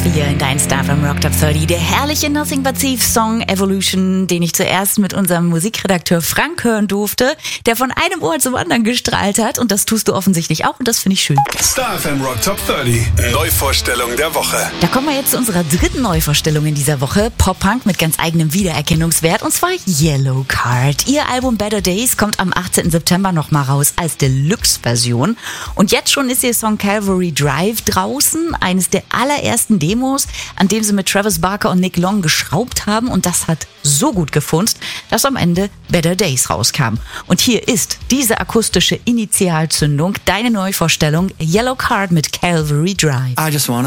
hier in dein Star FM Rock Top 30. Der herrliche Nothing But Thieves Song Evolution, den ich zuerst mit unserem Musikredakteur Frank hören durfte, der von einem Ohr zum anderen gestrahlt hat. Und das tust du offensichtlich auch und das finde ich schön. Star FM Rock Top 30. Neuvorstellung der Woche. Da kommen wir jetzt zu unserer dritten Neuvorstellung in dieser Woche. Pop-Punk mit ganz eigenem Wiedererkennungswert, und zwar Yellowcard. Ihr Album Better Days kommt am 18. September nochmal raus als Deluxe-Version. Und jetzt schon ist ihr Song Calvary Drive draußen, eines der allerersten Demos, an dem sie mit Travis Barker und Nick Long geschraubt haben, und das hat so gut gefunzt, dass am Ende Better Days rauskam. Und hier ist diese akustische Initialzündung, deine Neuvorstellung Yellowcard mit Calvary Drive. I just wanna